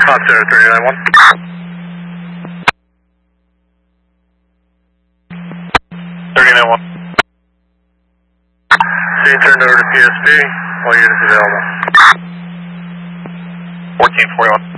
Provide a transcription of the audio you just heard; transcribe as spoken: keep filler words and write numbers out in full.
Fox Zero three nine one. thirty nine one. Scene turned over to P S P. All units available. fourteen forty-one.